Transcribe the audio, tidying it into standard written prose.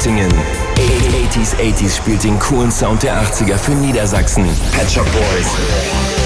Göttingen. 80s spielt den coolen Sound der 80er für Niedersachsen. Pet Shop Boys.